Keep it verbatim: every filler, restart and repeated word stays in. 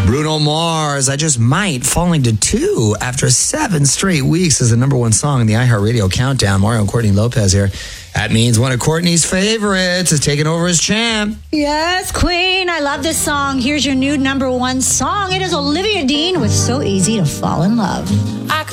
Bruno Mars, I Just Might, falling to two after seven straight weeks as the number one song in the iHeartRadio countdown. Mario and Courtney Lopez here. That means one of Courtney's favorites is taking over as champ. Yes, Queen. I love this song. Here's your new number one song. It is Olivia Dean with So Easy to Fall in Love.